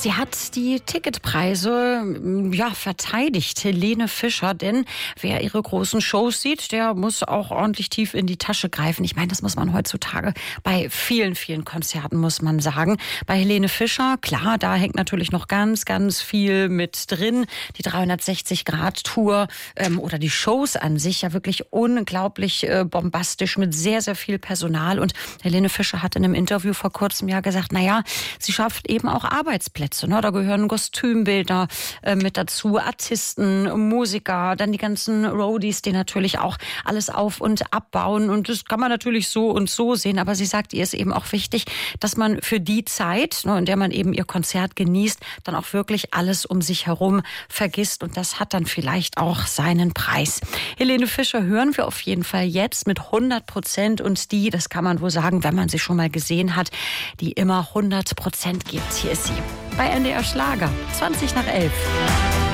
Sie hat die Ticketpreise verteidigt, Helene Fischer, denn wer ihre großen Shows sieht, der muss auch ordentlich tief in die Tasche greifen. Ich meine, das muss man heutzutage bei vielen, vielen Konzerten, muss man sagen. Bei Helene Fischer, klar, da hängt natürlich noch ganz, ganz viel mit drin. Die 360-Grad-Tour oder die Shows an sich ja wirklich unglaublich bombastisch mit sehr, sehr viel Personal. Und Helene Fischer hat in einem Interview vor kurzem ja gesagt, naja, sie schafft eben auch Arbeitsplätze. Ne? Da gehören Kostümbildner mit dazu, Artisten, Musiker, dann die ganzen Roadies, die natürlich auch alles auf- und abbauen. Und das kann man natürlich so und so sehen. Aber sie sagt, ihr ist eben auch wichtig, dass man für die Zeit, ne, in der man eben ihr Konzert genießt, dann auch wirklich alles um sich herum vergisst. Und das hat dann vielleicht auch seinen Preis. Helene Fischer hören wir auf jeden Fall jetzt mit 100% und die, das kann man wohl sagen, wenn man sie schon mal gesehen hat, die immer 100% gibt. Hier ist sie bei NDR Schlager, 20 nach 11.